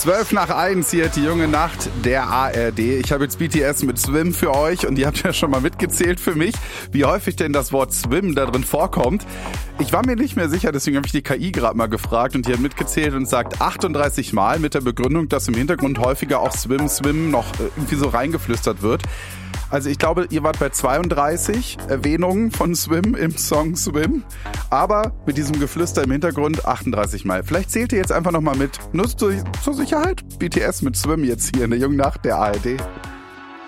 12:55 hier, die junge Nacht der ARD. Ich habe jetzt BTS mit Swim für euch und ihr habt ja schon mal mitgezählt für mich, wie häufig denn das Wort Swim da drin vorkommt. Ich war mir nicht mehr sicher, deswegen habe ich die KI gerade mal gefragt und die hat mitgezählt und sagt 38 Mal mit der Begründung, dass im Hintergrund häufiger auch Swim noch irgendwie so reingeflüstert wird. Also ich glaube, ihr wart bei 32 Erwähnungen von Swim im Song Swim, aber mit diesem Geflüster im Hintergrund 38 Mal. Vielleicht zählt ihr jetzt einfach nochmal mit. Nur zur Sicherheit. BTS mit Swim jetzt hier in der jungen Nacht der ARD.